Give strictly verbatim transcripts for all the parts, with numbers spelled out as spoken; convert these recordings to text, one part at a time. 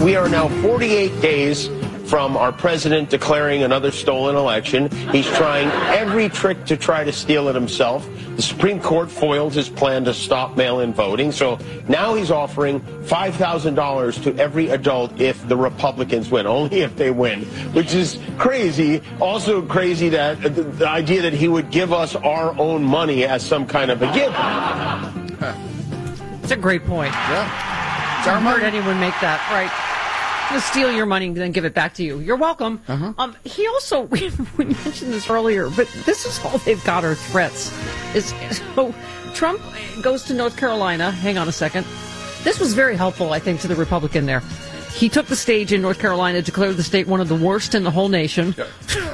We are now forty-eight days from our president declaring another stolen election. He's trying every trick to try to steal it himself. The Supreme Court foiled his plan to stop mail-in voting. So now he's offering five thousand dollars to every adult if the Republicans win, only if they win, which is crazy. Also crazy that the, the idea that he would give us our own money as some kind of a gift. It's a great point. Yeah. I've heard anyone make that, right? To steal your money and then give it back to you. You're welcome. Uh-huh. Um, he also, we mentioned this earlier, but this is all they've got are threats. Is so Trump goes to North Carolina. Hang on a second. This was very helpful, I think, to the Republican there. He took the stage in North Carolina, declared the state one of the worst in the whole nation. Yep.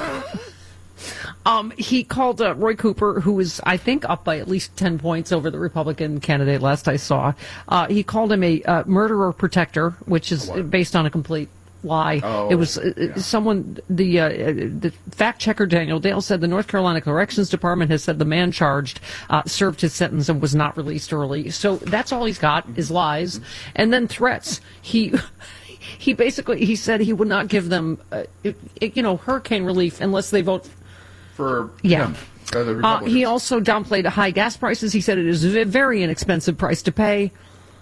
Um, he called uh, Roy Cooper, who is, I think, up by at least ten points over the Republican candidate last I saw. Uh, he called him a uh, murderer protector, which is what? based on a complete lie. Oh, it was uh, yeah. someone, the uh, the fact checker Daniel Dale said the North Carolina Corrections Department has said the man charged uh, served his sentence and was not released early. So that's all he's got is lies and then threats. He... He basically, he said he would not give them, uh, it, it, you know, hurricane relief unless they vote for yeah. him. Uh, the uh, he also downplayed high gas prices. He said it is a very inexpensive price to pay.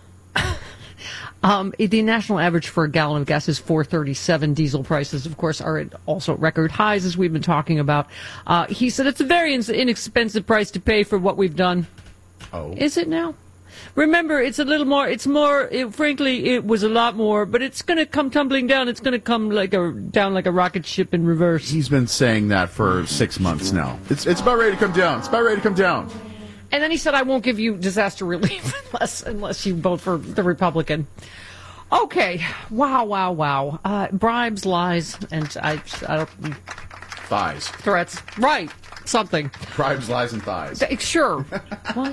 um, the national average for a gallon of gas is four thirty-seven. Diesel prices, of course, are at also record highs, as we've been talking about. Uh, he said it's a very in- inexpensive price to pay for what we've done. Oh. Is it now? Remember, it's a little more, it's more, it, frankly, it was a lot more, but it's going to come tumbling down. It's going to come like a down like a rocket ship in reverse. He's been saying that for six months now. It's it's about ready to come down. It's about ready to come down. And then he said, I won't give you disaster relief unless unless you vote for the Republican. Okay. Wow, wow, wow. Uh, bribes, lies, and I, I don't... Thighs. Threats. Right. Something. Bribes, lies, and thighs. Th- Sure. What?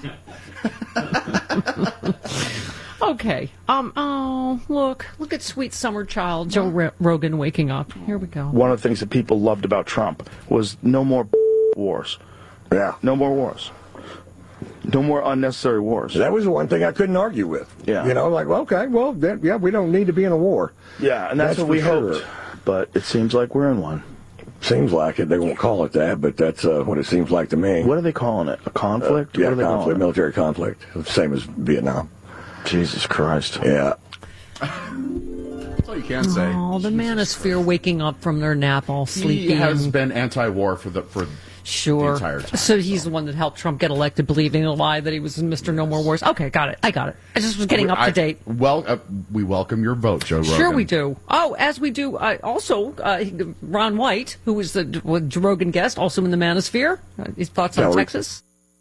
Okay. Um. Oh, look. Look at sweet summer child Joe R- Rogan waking up. Here we go. One of the things that people loved about Trump was no more wars. Yeah. No more wars. No more unnecessary wars. That was the one thing I couldn't argue with. Yeah. You know, like, well, okay, well, then, yeah, we don't need to be in a war. Yeah, and that's, That's what we for sure. hoped. But it seems like we're in one. Seems like it. They won't call it that, but that's uh, what it seems like to me. What are they calling it? A conflict? Uh, yeah, what are they conflict, calling military conflict. Same as Vietnam. it? Jesus Christ. Yeah. That's all you can say. Oh, the manosphere waking up from their nap all sleepy. He has and- been anti-war for the for Sure. the entire time. So he's the one that helped Trump get elected, believing a lie that he was Mister No More Wars. Okay, got it. I got it. I just was getting up to date. I, well, uh, we welcome your vote, Joe Rogan. Sure we do. Oh, as we do. Uh, also, uh, Ron White, who was the Joe Rogan guest, also in the manosphere. Uh, his thoughts on Yeah, we- Texas?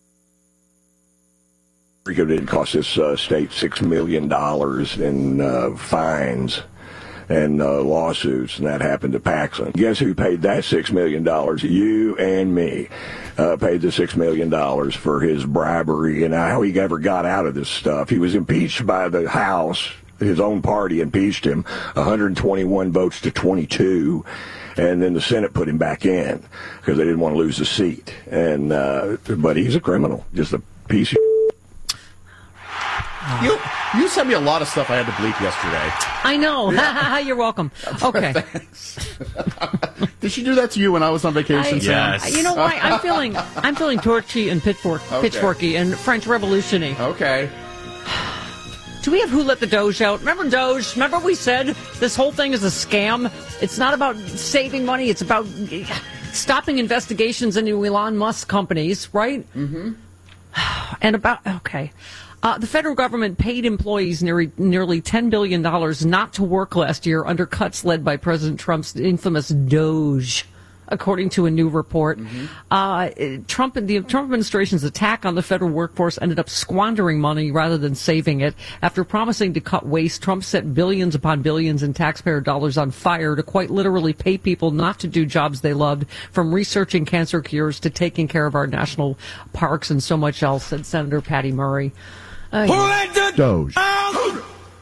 Rico did cost this uh, state six million dollars in uh, fines and uh, lawsuits, and that happened to Paxson. Guess who paid that six million dollars? You and me uh, paid the six million dollars for his bribery and how he ever got out of this stuff. He was impeached by the House. His own party impeached him, one hundred twenty-one votes to twenty-two, and then the Senate put him back in because they didn't want to lose the seat. And uh, but he's a criminal, just a piece of You you sent me a lot of stuff I had to bleep yesterday. I know. Yeah. You're welcome. Okay. Thanks. Did she do that to you when I was on vacation, I, Sam? Yes. You know why? I'm feeling I'm feeling torchy and pitchfork, Okay. pitchforky and French Revolution-y. Okay. Do we have Who Let the Doge Out? Remember Doge? Remember we said this whole thing is a scam? It's not about saving money. It's about stopping investigations into Elon Musk companies, right? Mm-hmm. And about, okay. Uh, the federal government paid employees nearly, nearly ten billion dollars not to work last year under cuts led by President Trump's infamous Doge, according to a new report. Mm-hmm. Uh, Trump and the Trump administration's attack on the federal workforce ended up squandering money rather than saving it. After promising to cut waste, Trump set billions upon billions in taxpayer dollars on fire to quite literally pay people not to do jobs they loved, from researching cancer cures to taking care of our national parks and so much else, said Senator Patty Murray. Uh, Who let the Doge. out?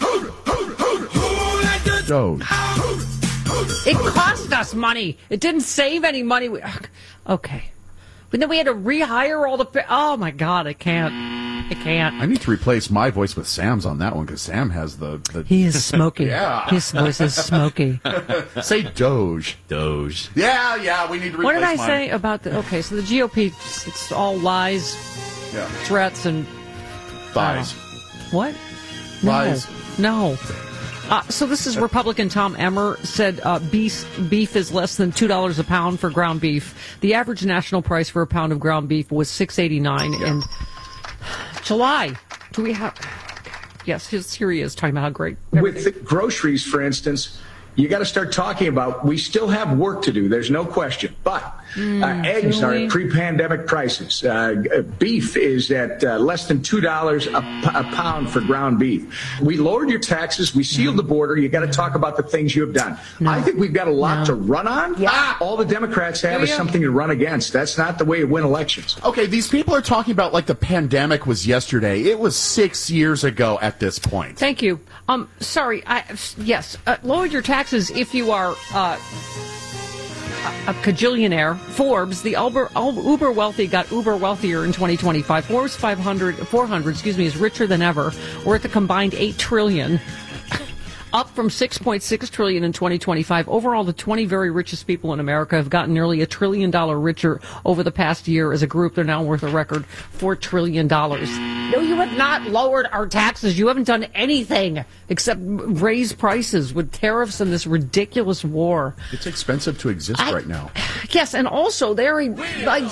Doge. It cost us money. It didn't save any money. We, okay. But then we had to rehire all the... Oh, my God, I can't. I can't. I need to replace my voice with Sam's on that one because Sam has the, the... He is smoky. Yeah. His voice is smoky. Say Doge. Doge. Yeah, yeah, we need to replace What did I mine. say about the... Okay, so the G O P, it's, it's all lies, Yeah. threats, and... Thighs. What? Lies. No. no. Uh, so this is Republican Tom Emmer said uh, beef, beef is less than two dollars a pound for ground beef. The average national price for a pound of ground beef was six eighty-nine Yeah. in July. Do we have... Yes, his, here he is talking about how great... With the groceries, for instance, you got to start talking about, we still have work to do. There's no question. But uh, eggs are at pre-pandemic prices. Uh, beef is at uh, less than two dollars a, p- a pound for ground beef. We lowered your taxes. We sealed the border. You got to talk about the things you have done. No. I think we've got a lot No. to run on. Yeah. All the Democrats have Do is you? something to run against. That's not the way you win elections. Okay, these people are talking about like the pandemic was yesterday. It was six years ago at this point. Thank you. Um, sorry. I, yes, uh, lower your taxes if you are uh, a, a cajillionaire. Forbes, the Uber, uber wealthy, got uber wealthier in twenty twenty-five. Forbes five hundred, four hundred, excuse me, is richer than ever. We're at the combined eight trillion. Up from six point six trillion in twenty twenty-five. Overall, the twenty very richest people in America have gotten nearly a trillion dollar richer over the past year. As a group, they're now worth a record four trillion dollars. No, you have not lowered our taxes. You haven't done anything except raise prices with tariffs and this ridiculous war. It's expensive to exist I- right now. Yes, and also they're like,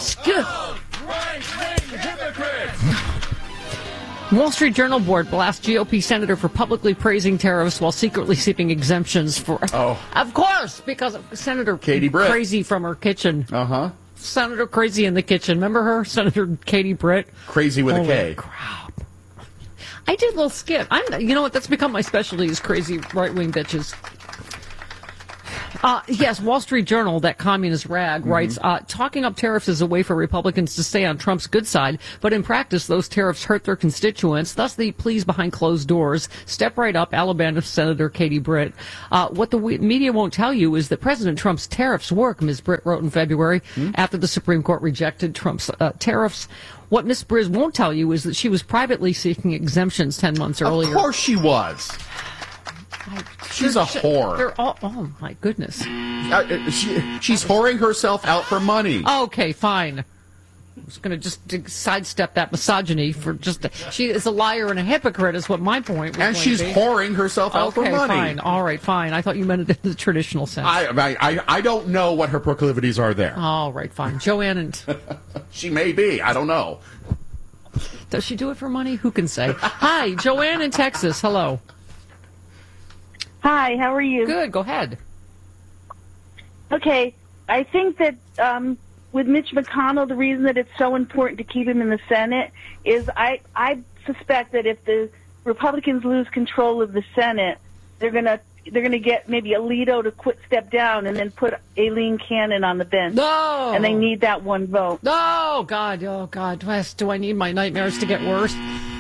Wall Street Journal board blasts G O P senator for publicly praising tariffs while secretly seeking exemptions for. Oh. Of course, because of Senator Katie Britt. Crazy from her kitchen. Uh-huh. Senator Crazy in the kitchen. Remember her, Senator Katie Britt? Crazy with Holy a K. crap! I did a little skit. I'm. You know what? That's become my specialty: is crazy right wing bitches. Uh, yes, Wall Street Journal, that communist rag, Mm-hmm. writes, uh, talking up tariffs is a way for Republicans to stay on Trump's good side, but in practice, those tariffs hurt their constituents, thus the pleas behind closed doors. Step right up, Alabama Senator Katie Britt. Uh, what the w- media won't tell you is that President Trump's tariffs work, Miz Britt wrote in February, mm-hmm. after the Supreme Court rejected Trump's uh, tariffs. What Miz Britt won't tell you is that she was privately seeking exemptions ten months earlier. Of course she was. She's a whore. They're all, oh, my goodness. Uh, she, she's whoring herself out for money. Okay, fine. I was going to just sidestep that misogyny for just... A, she is a liar and a hypocrite is what my point was. And going she's to be. whoring herself out okay, for money. fine. All right, fine. I thought you meant it in the traditional sense. I, I, I, I don't know what her proclivities are there. All right, fine. Joanne and... She may be. I don't know. Does she do it for money? Who can say? Hi, Joanne in Texas. Hello. Hi, how are you? Good, go ahead. Okay, I think that um, with Mitch McConnell, the reason that it's so important to keep him in the Senate is I, I suspect that if the Republicans lose control of the Senate, they're gonna they're gonna get maybe Alito to quit, step down, and then put Aileen Cannon on the bench. No, and they need that one vote. No, God, oh God, do I, do I need my nightmares to get worse?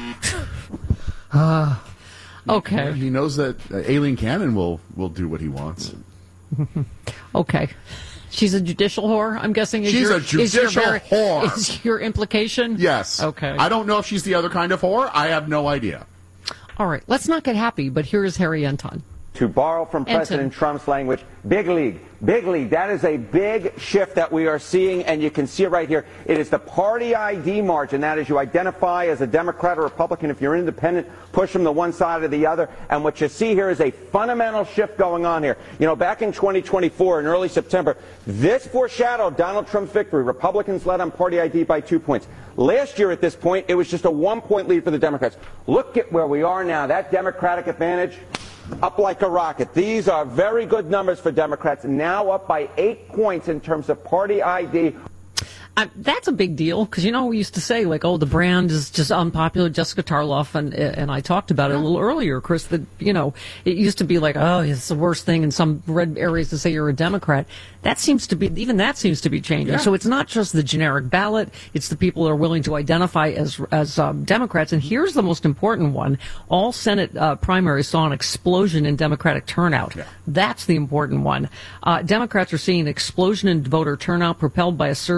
uh, okay. He knows that uh, Aileen Cannon will, will do what he wants. Okay. She's a judicial whore, I'm guessing. Is She's your, a judicial is your very, whore. Is your implication? Yes. Okay. I don't know if she's the other kind of whore. I have no idea. All right. Let's not get happy, but here is Harry Enton. To borrow from President Enton. Trump's language, big league, big league. That is a big shift that we are seeing, and you can see it right here. It is the party I D march, and that is you identify as a Democrat or Republican. If you're independent, push them to one side or the other. And what you see here is a fundamental shift going on here. You know, back in twenty twenty-four, in early September, this foreshadowed Donald Trump's victory. Republicans led on party I D by two points. Last year at this point, it was just a one-point lead for the Democrats. Look at where we are now. That Democratic advantage up like a rocket. These are very good numbers for Democrats, now up by eight points in terms of party I D. Uh, that's a big deal because, you know, we used to say, like, oh, the brand is just unpopular. Jessica Tarloff and and I talked about it a little earlier, Chris, that, you know, it used to be like, oh, it's the worst thing in some red areas to say you're a Democrat. That seems to be, even that seems to be changing. Yeah. So it's not just the generic ballot. It's the people that are willing to identify as as um, Democrats. And here's the most important one. All Senate uh, primaries saw an explosion in Democratic turnout. Yeah. That's the important one. Uh, Democrats are seeing an explosion in voter turnout propelled by a surge in competitive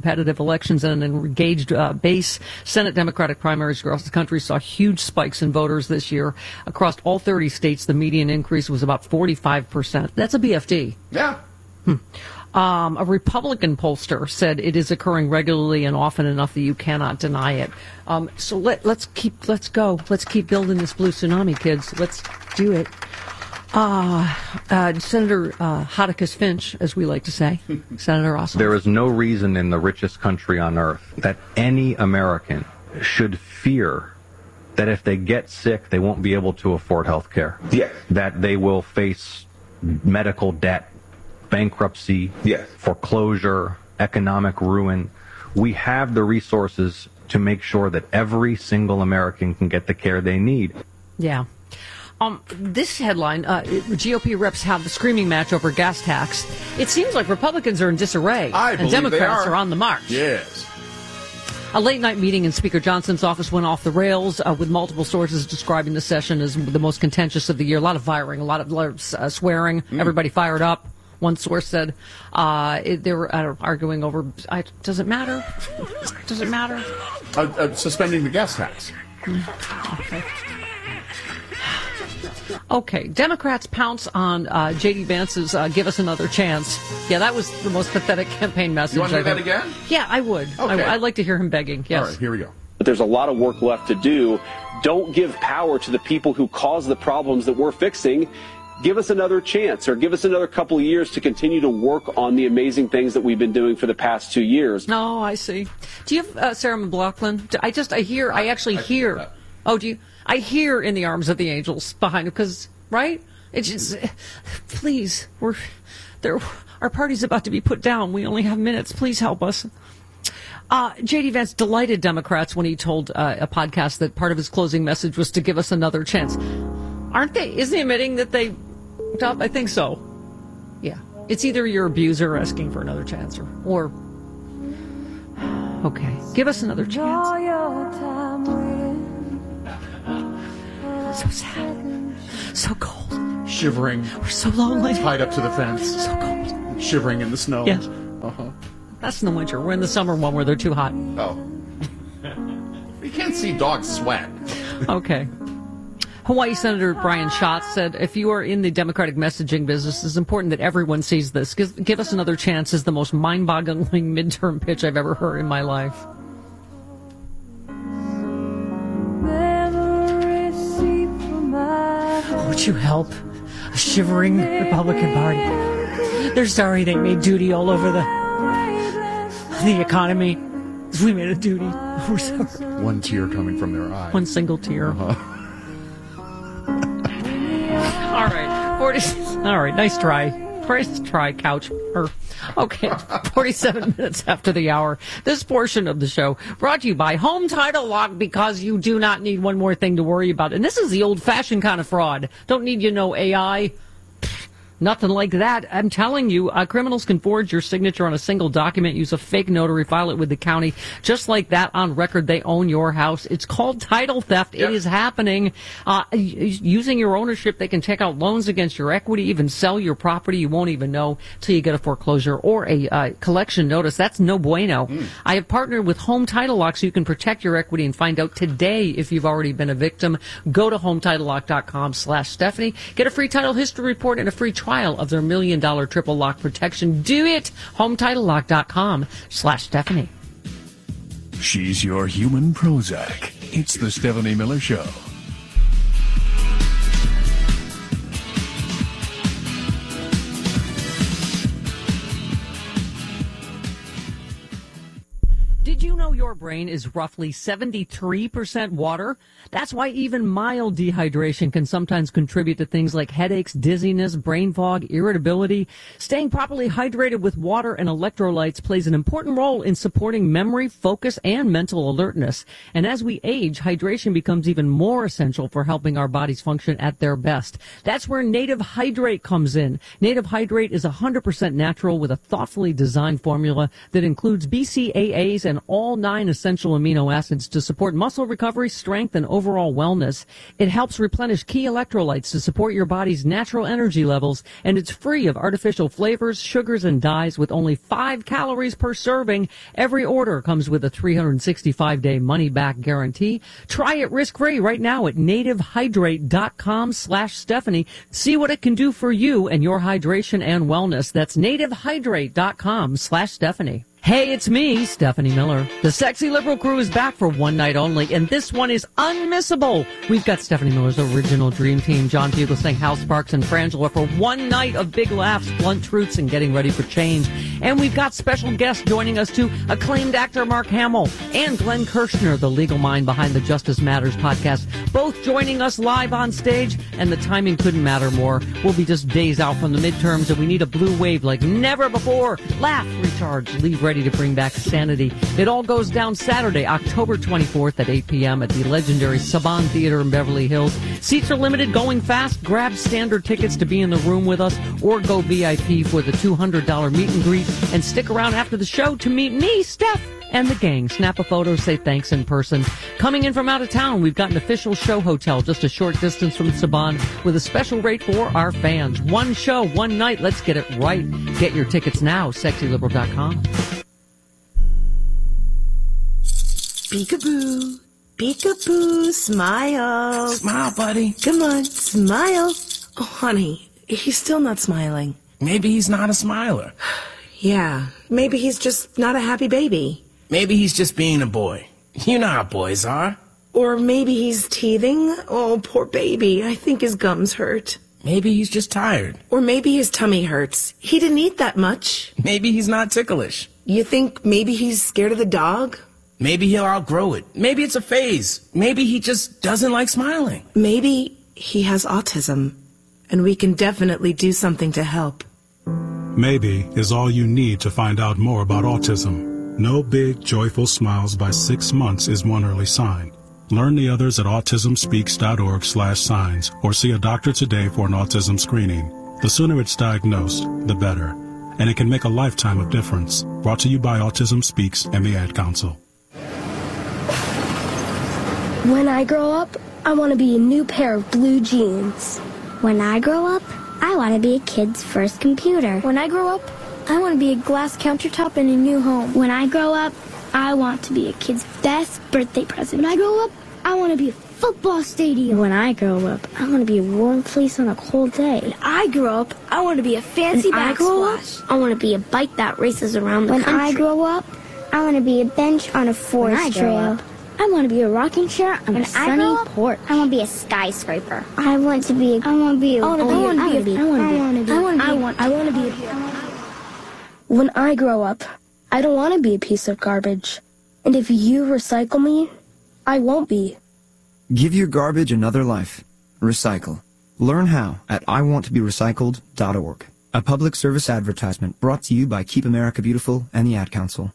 competitive elections and an engaged uh, base. Senate Democratic primaries across the country saw huge spikes in voters this year. Across all thirty states, the median increase was about forty-five percent. That's a B F D. Yeah. Hmm. Um, a Republican pollster said it is occurring regularly and often enough that you cannot deny it. Um, so let, let's keep, let's go. Let's keep building this blue tsunami, kids. Let's do it. Uh, uh, Senator uh, Hodakus Finch, as we like to say. Senator Ossoff. There is no reason in the richest country on earth that any American should fear that if they get sick, they won't be able to afford health care. Yeah. That they will face medical debt, bankruptcy, yes. foreclosure, economic ruin. We have the resources to make sure that every single American can get the care they need. Yeah. Um, this headline, uh, G O P reps have the screaming match over gas tax. It seems like Republicans are in disarray. I and believe Democrats they are. are on the march. Yes. A late-night meeting in Speaker Johnson's office went off the rails, uh, with multiple sources describing the session as the most contentious of the year. A lot of firing, a lot of uh, swearing, mm. everybody fired up. One source said uh, it, they were uh, arguing over, I, does it matter? Does it matter? Uh, uh, suspending the gas tax. Mm. Okay. Okay, Democrats pounce on uh, J D. Vance's uh, "Give Us Another Chance." Yeah, that was the most pathetic campaign message. You want to I do that think. again? Yeah, I would. Okay. I, I'd like to hear him begging. Yes. All right, here we go. But there's a lot of work left to do. Don't give power to the people who cause the problems that we're fixing. Give us another chance, or give us another couple of years to continue to work on the amazing things that we've been doing for the past two years. Oh, I see. Do you have uh, Sarah McLachlan? I just, I hear, I actually I hear. Oh, do you? I hear "In the Arms of the Angels" behind him, because, right? It's just, please, we're there. Our party's about to be put down. We only have minutes. Please help us. Uh, J D. Vance delighted Democrats when he told uh, a podcast that part of his closing message was to give us another chance. Aren't they? Isn't he admitting that they? I think so. Yeah, it's either your abuser asking for another chance, or, or okay, give us another chance. So sad, so cold, shivering. We're so lonely, tied up to the fence, so cold, shivering in the snow. Yes, uh-huh. That's in the winter. We're in the summer one where they're too hot. Oh, you can't see dogs sweat. Okay. Hawaii Senator Brian Schatz said, if you are in the Democratic messaging business, it's important that everyone sees this. Give, give us another chance is the most mind-boggling midterm pitch I've ever heard in my life. Would you help a shivering Republican Party? They're sorry they made duty all over the the economy. We made a duty. We're sorry. One tear coming from their eye. One single tear. Uh-huh. All right, forty. All right, nice try. Nice try, couch. Or, okay, forty-seven minutes after the hour. This portion of the show brought to you by Home Title Lock, because you do not need one more thing to worry about. And this is the old-fashioned kind of fraud. Don't need you know A I. Nothing like that. I'm telling you, uh, criminals can forge your signature on a single document, use a fake notary, file it with the county. Just like that, on record, they own your house. It's called title theft. Yep. It is happening. Uh, using your ownership, they can take out loans against your equity, even sell your property. You won't even know till you get a foreclosure or a uh, collection notice. That's no bueno. Mm. I have partnered with Home Title Lock so you can protect your equity and find out today if you've already been a victim. Go to home title lock dot com slash Stephanie. Get a free title history report and a free trial of their million dollar triple lock protection. Do it. home title lock dot com slash Stephanie. She's your human Prozac. It's the Stephanie Miller Show. Did you know your brain is roughly seventy-three percent water? That's why even mild dehydration can sometimes contribute to things like headaches, dizziness, brain fog, irritability. Staying properly hydrated with water and electrolytes plays an important role in supporting memory, focus, and mental alertness. And as we age, hydration becomes even more essential for helping our bodies function at their best. That's where Native Hydrate comes in. Native Hydrate is one hundred percent natural with a thoughtfully designed formula that includes B C A As and all nine nine essential amino acids to support muscle recovery, strength, and overall wellness. It helps replenish key electrolytes to support your body's natural energy levels, and it's free of artificial flavors, sugars, and dyes with only five calories per serving. Every order comes with a three hundred sixty-five day money-back guarantee. Try it risk-free right now at nativehydrate.com slash Stephanie. See what it can do for you and your hydration and wellness. That's nativehydrate.com slash Stephanie. Hey, it's me, Stephanie Miller. The Sexy Liberal Crew is back for one night only, and this one is unmissable. We've got Stephanie Miller's original dream team, John Fugelsang, Hal Sparks, and Frangela for one night of big laughs, blunt truths, and getting ready for change. And we've got special guests joining us, too, acclaimed actor Mark Hamill and Glenn Kirshner, the legal mind behind the Justice Matters podcast, both joining us live on stage, and the timing couldn't matter more. We'll be just days out from the midterms, and we need a blue wave like never before. Laugh, recharge, leave ready to bring back sanity. It all goes down Saturday, October twenty-fourth at eight p.m. at the legendary Saban Theater in Beverly Hills. Seats are limited, going fast. Grab standard tickets to be in the room with us, or go V I P for the two hundred dollars meet and greet, and stick around after the show to meet me, Steph, and the gang. Snap a photo, say thanks in person. Coming in from out of town, we've got an official show hotel just a short distance from Saban with a special rate for our fans. One show, one night. Let's get it right. Get your tickets now, sexy liberal dot com. Peekaboo, peekaboo, smile. Smile, buddy. Come on, smile. Oh, honey, he's still not smiling. Maybe he's not a smiler. Yeah, maybe he's just not a happy baby. Maybe he's just being a boy. You know how boys are. Or maybe he's teething. Oh, poor baby. I think his gums hurt. Maybe he's just tired. Or maybe his tummy hurts. He didn't eat that much. Maybe he's not ticklish. You think maybe he's scared of the dog? Maybe he'll outgrow it. Maybe it's a phase. Maybe he just doesn't like smiling. Maybe he has autism, and we can definitely do something to help. Maybe is all you need to find out more about autism. No big, joyful smiles by six months is one early sign. Learn the others at autismspeaks.org slash signs or see a doctor today for an autism screening. The sooner it's diagnosed, the better. And it can make a lifetime of difference. Brought to you by Autism Speaks and the Ad Council. When I grow up, I want to be a new pair of blue jeans. When I grow up, I want to be a kid's first computer. When I grow up, I want to be a glass countertop in a new home. When I grow up, I want to be a kid's best birthday present. When I grow up, I want to be a football stadium. When I grow up, I want to be a warm fleece on a cold day. When I grow up, I want to be a fancy when I grow up, backsplash. I want to be a bike that races around the when country. When I grow up, I want to be a bench on a forest when I grow trail. Up, I want to be a rocking chair on when a sunny I up, porch. I want to be a skyscraper. I want to be a, I want to be a, I want to be, I want to be, I want to be, I want to be, I want I want to be, when I grow up, I don't want to be a piece of garbage. And if you recycle me, I won't be. Give your garbage another life. Recycle. Learn how at I want to be recycled dot org. A public service advertisement brought to you by Keep America Beautiful and the Ad Council.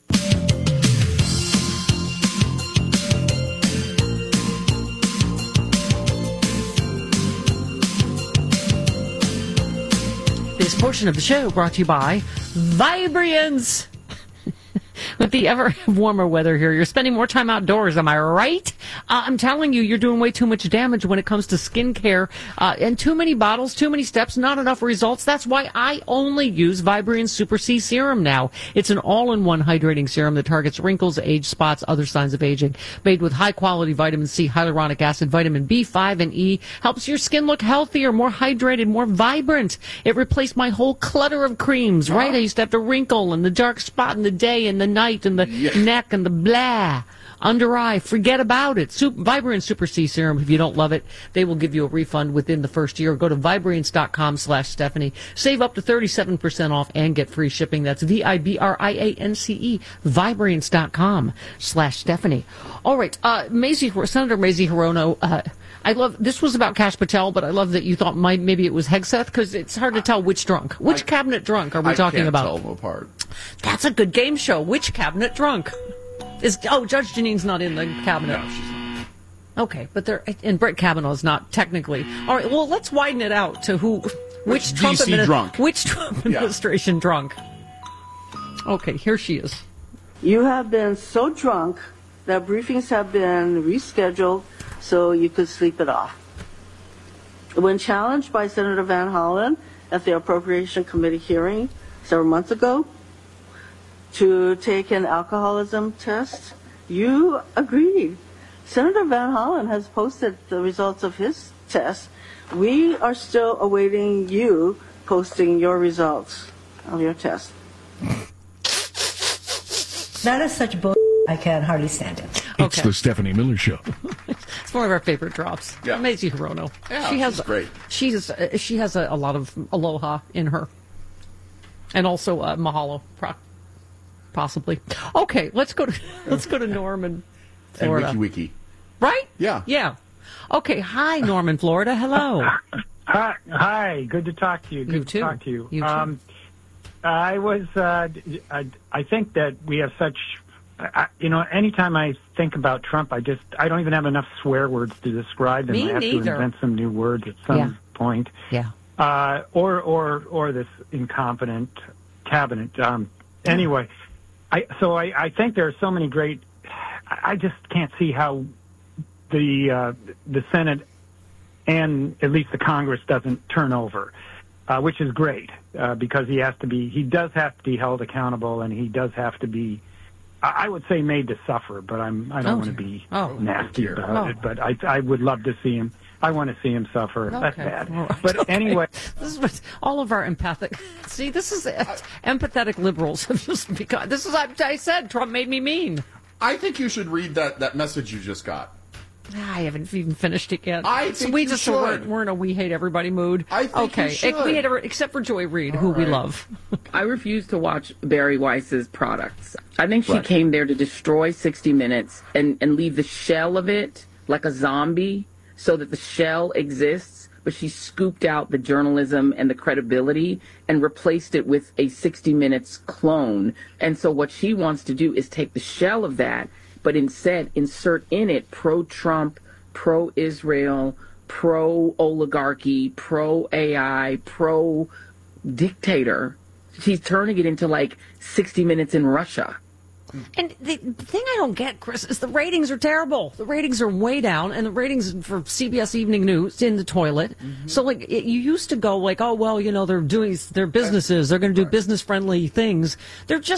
This portion of the show brought to you by Vibrians. With the ever warmer weather here, you're spending more time outdoors, am I right? Uh, I'm telling you, you're doing way too much damage when it comes to skincare. Uh, and too many bottles, too many steps, not enough results. That's why I only use Vibrian Super C Serum now. It's an all-in-one hydrating serum that targets wrinkles, age spots, other signs of aging. Made with high-quality vitamin C, hyaluronic acid, vitamin B five, and E. Helps your skin look healthier, more hydrated, more vibrant. It replaced my whole clutter of creams, right? I used to have the wrinkle and the dark spot in the day and the night and the yeah. neck and the blah. Under eye, forget about it. Super, Vibriant Super C Serum, if you don't love it, they will give you a refund within the first year. Go to Vibriance.com slash Stephanie. Save up to thirty-seven percent off and get free shipping. That's V I B R I A N C E. Vibriance.com slash Stephanie. All right, uh, Mazie, Senator Mazie Hirono, uh, I love, this was about Kash Patel, but I love that you thought my, maybe it was Hegseth, because it's hard to tell which drunk. Which I, cabinet drunk are we I talking can't about? Tell them apart. That's a good game show. Which cabinet drunk? Is oh, Judge Janine's not in the cabinet. No, she's not. Okay, but they're and Brett Kavanaugh's not technically. All right, well, let's widen it out to who, which, which Trump, D C admini- drunk. which Trump yeah. administration drunk. Okay, here she is. You have been so drunk that briefings have been rescheduled so you could sleep it off. When challenged by Senator Van Hollen at the Appropriation Committee hearing several months ago to take an alcoholism test, you agreed. Senator Van Hollen has posted the results of his test. We are still awaiting you posting your results of your test. That is such bull. I can hardly stand it. It's the Stephanie Miller Show. It's one of our favorite drops. Yeah. Maisie Hirono. Yeah, she has she's great. She's uh, she has a, a lot of aloha in her, and also uh, mahalo, pro- possibly. Okay, let's go to let's go to Norman, Florida. And Wiki Wiki. Right? Yeah. Yeah. Okay. Hi, Norman, Florida. Hello. Hi. Hi. Good to talk to you. Good You to too. talk to you. You too. Um, I was. Uh, I, I think that we have such. I, you know, anytime I think about Trump, I just I don't even have enough swear words to describe him. Me I have neither. to invent some new words at some Yeah. point. Yeah. Uh, or or or this incompetent cabinet. Um, anyway, I so I, I think there are so many great. I I just can't see how the uh, the Senate and at least the Congress doesn't turn over, uh, which is great uh, because he has to be. He does have to be held accountable, and he does have to be. I would say made to suffer, but I'm I don't Oh, want to be oh, nasty dear. about Oh. it. But I I would love to see him. I want to see him suffer. That's Okay. bad. All right. But Okay. anyway, This is what all of our empathic. See, this is uh, empathetic liberals have just become. This is I, I said Trump made me mean. I think you should read that, that message you just got. I haven't even finished it yet. I So think we you just should. We're, we're in a we hate everybody mood. I think okay, you should. We hate every- except for Joy Reid, who we love. I refuse to watch Barry Weiss's products. I think she Right. came there to destroy sixty minutes and, and leave the shell of it like a zombie so that the shell exists, but she scooped out the journalism and the credibility and replaced it with a sixty minutes clone. And so what she wants to do is take the shell of that, but instead insert in it pro-Trump, pro-Israel, pro-oligarchy, pro-A I, pro-dictator. She's turning it into like sixty minutes in Russia. And the thing I don't get, Chris, is the ratings are terrible. The ratings are way down, and the ratings for C B S Evening News in the toilet. So, like, it, you used to go like, oh, well, you know, they're doing their businesses. They're going to do business-friendly things. They're just